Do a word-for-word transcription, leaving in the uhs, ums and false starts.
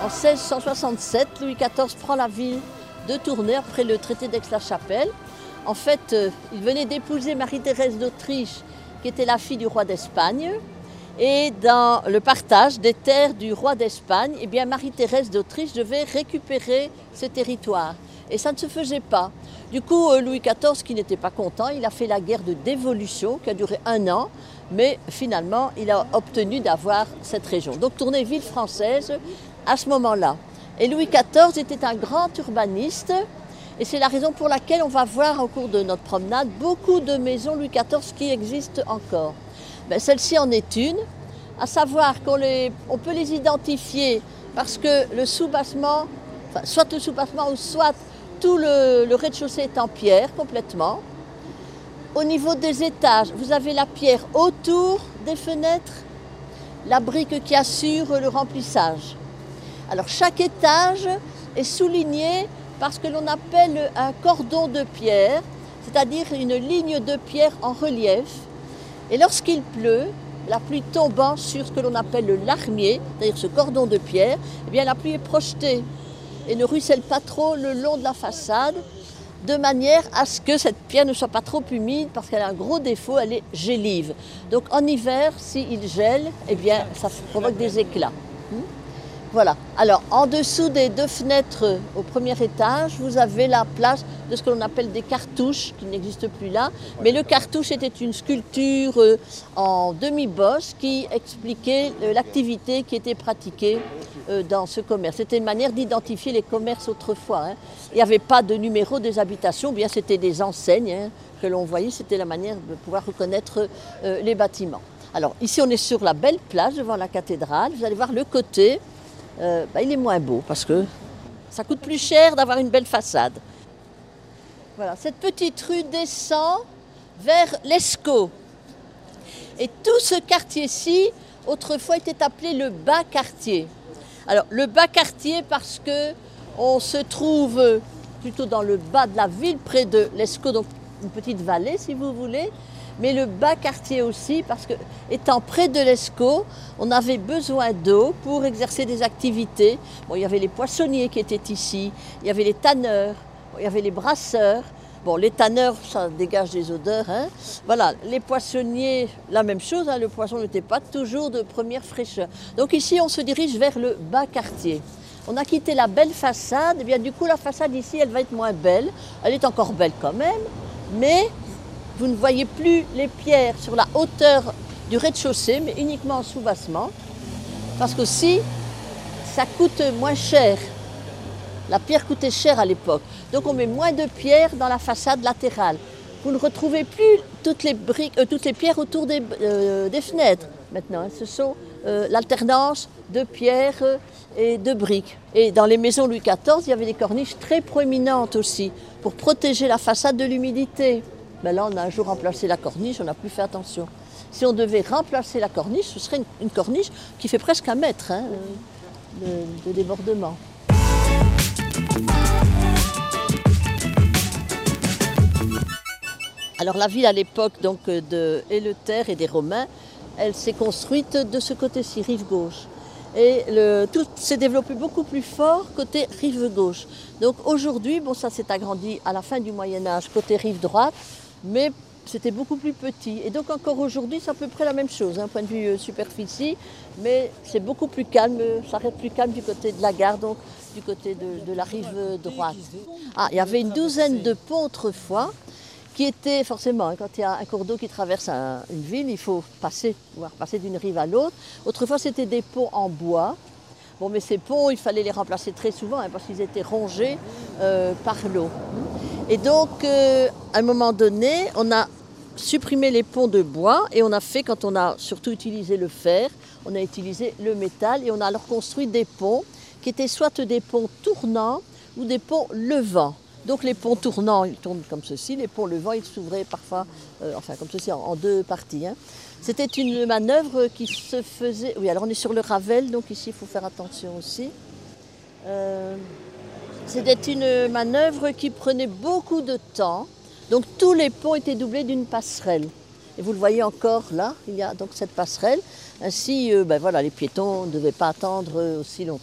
En seize cent soixante-sept, Louis quatorze prend la ville de Tournai après le traité d'Aix-la-Chapelle. En fait, euh, il venait d'épouser Marie-Thérèse d'Autriche, qui était la fille du roi d'Espagne. Et dans le partage des terres du roi d'Espagne, eh bien Marie-Thérèse d'Autriche devait récupérer ce territoire. Et ça ne se faisait pas. Du coup, Louis quatorze, qui n'était pas content, il a fait la guerre de dévolution qui a duré un an, mais finalement, il a obtenu d'avoir cette région. Donc Tournai, ville française, à ce moment-là. Et Louis quatorze était un grand urbaniste, et c'est la raison pour laquelle on va voir au cours de notre promenade beaucoup de maisons Louis quatorze qui existent encore. Ben, celle-ci en est une, à savoir qu'on les, on peut les identifier parce que le soubassement, enfin, soit le soubassement ou soit tout le, le rez-de-chaussée est en pierre complètement. Au niveau des étages, vous avez la pierre autour des fenêtres, la brique qui assure le remplissage. Alors chaque étage est souligné par ce que l'on appelle un cordon de pierre, c'est-à-dire une ligne de pierre en relief. Et lorsqu'il pleut, la pluie tombant sur ce que l'on appelle le larmier, c'est-à-dire ce cordon de pierre, eh bien la pluie est projetée et ne ruisselle pas trop le long de la façade, de manière à ce que cette pierre ne soit pas trop humide, parce qu'elle a un gros défaut, elle est gélive. Donc en hiver, s'il gèle, eh bien ça provoque des éclats. Voilà. Alors, en dessous des deux fenêtres au premier étage, vous avez la place de ce que l'on appelle des cartouches, qui n'existent plus là. Mais le cartouche était une sculpture en demi-bosse qui expliquait l'activité qui était pratiquée dans ce commerce. C'était une manière d'identifier les commerces autrefois. Hein. Il n'y avait pas de numéro des habitations, bien c'était des enseignes hein, que l'on voyait. C'était la manière de pouvoir reconnaître euh, les bâtiments. Alors, ici, on est sur la belle place devant la cathédrale. Vous allez voir le côté. Euh, bah, il est moins beau parce que ça coûte plus cher d'avoir une belle façade. Voilà, cette petite rue descend vers l'Escaut. Et tout ce quartier-ci, autrefois, était appelé le bas quartier. Alors, le bas quartier parce qu'on se trouve plutôt dans le bas de la ville, près de l'Escaut, donc une petite vallée si vous voulez. Mais le bas quartier aussi, parce que étant près de l'Escaut, on avait besoin d'eau pour exercer des activités. Bon, il y avait les poissonniers qui étaient ici, il y avait les tanneurs, bon, il y avait les brasseurs. Bon, les tanneurs, ça dégage des odeurs. Hein. Voilà, les poissonniers, la même chose, hein, le poisson n'était pas toujours de première fraîcheur. Donc ici, on se dirige vers le bas quartier. On a quitté la belle façade, et bien du coup, la façade ici, elle va être moins belle. Elle est encore belle quand même, mais vous ne voyez plus les pierres sur la hauteur du rez-de-chaussée, mais uniquement en soubassement, parce qu'aussi, ça coûte moins cher. La pierre coûtait cher à l'époque. Donc on met moins de pierres dans la façade latérale. Vous ne retrouvez plus toutes les, briques, euh, toutes les pierres autour des, euh, des fenêtres maintenant. Hein. Ce sont euh, l'alternance de pierres et de briques. Et dans les maisons Louis quatorze, il y avait des corniches très proéminentes aussi, pour protéger la façade de l'humidité. Mais là, on a un jour remplacé la corniche, on n'a plus fait attention. Si on devait remplacer la corniche, ce serait une, une corniche qui fait presque un mètre hein, de, de débordement. Alors la ville à l'époque donc, de Eleuther et des Romains, elle s'est construite de ce côté-ci, rive gauche. Et le, tout s'est développé beaucoup plus fort côté rive gauche. Donc aujourd'hui, bon ça s'est agrandi à la fin du Moyen-Âge côté rive droite, mais c'était beaucoup plus petit. Et donc encore aujourd'hui, c'est à peu près la même chose, hein, point de vue superficie, mais c'est beaucoup plus calme, ça reste plus calme du côté de la gare, donc du côté de, de la rive droite. Ah, il y avait une douzaine de ponts autrefois, qui étaient forcément, hein, quand il y a un cours d'eau qui traverse un, une ville, il faut passer, pouvoir passer d'une rive à l'autre. Autrefois, c'était des ponts en bois. Bon, mais ces ponts, il fallait les remplacer très souvent, hein, parce qu'ils étaient rongés euh, par l'eau. Et donc, euh, à un moment donné, on a supprimé les ponts de bois et on a fait, quand on a surtout utilisé le fer, on a utilisé le métal et on a alors construit des ponts qui étaient soit des ponts tournants ou des ponts levants. Donc les ponts tournants, ils tournent comme ceci, les ponts levants, ils s'ouvraient parfois, euh, enfin comme ceci, en, en deux parties. Hein. C'était une manœuvre qui se faisait... Oui, alors on est sur le Ravel, donc ici il faut faire attention aussi. Euh, C'était une manœuvre qui prenait beaucoup de temps, donc tous les ponts étaient doublés d'une passerelle. Et vous le voyez encore là, il y a donc cette passerelle. Ainsi, euh, ben voilà, les piétons ne devaient pas attendre aussi longtemps.